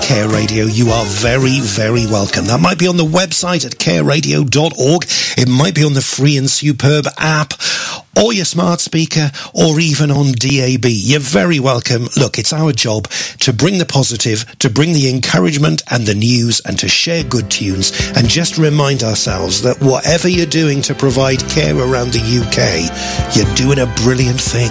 Care Radio, you are very, very welcome. That might be on the website at careradio.org. It might be on the free and superb app, or your smart speaker, or even on DAB. You're very welcome. Look, it's our job to bring the positive, to bring the encouragement and the news, and to share good tunes, and just remind ourselves that whatever you're doing to provide care around the UK, you're doing a brilliant thing.